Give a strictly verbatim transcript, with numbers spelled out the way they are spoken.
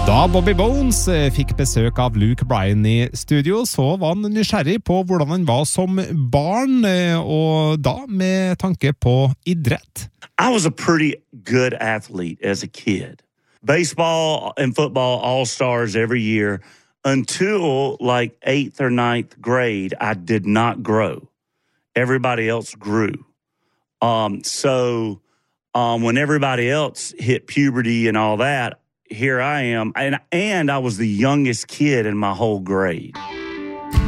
Da Bobby Bones fikk besøk av Luke Bryan i studio, så var han nysgjerrig på hvordan han var som barn, og da med tanke på idrett. I was a pretty good athlete as a kid. Baseball and football all-stars every year until like eighth or ninth grade, I did not grow. Everybody else grew. Um, so um, when everybody else hit puberty and all that, here I am, and and I was the youngest kid in my whole grade.